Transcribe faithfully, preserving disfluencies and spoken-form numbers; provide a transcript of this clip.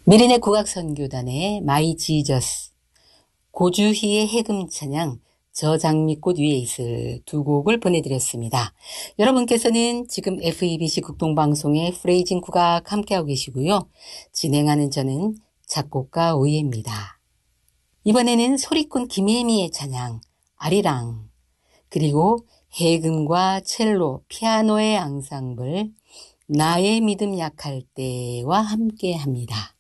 미리네 국악선교단의 마이 지저스, 고주희의 해금 찬양, 저 장미꽃 위에 있을 두 곡을 보내드렸습니다. 여러분께서는 지금 에프이비씨 국동방송의 프레이징 국악 함께하고 계시고요. 진행하는 저는 작곡가 오이입니다. 이번에는 소리꾼 김혜미의 찬양, 아리랑, 그리고 해금과 첼로, 피아노의 앙상블, 나의 믿음 약할 때와 함께합니다.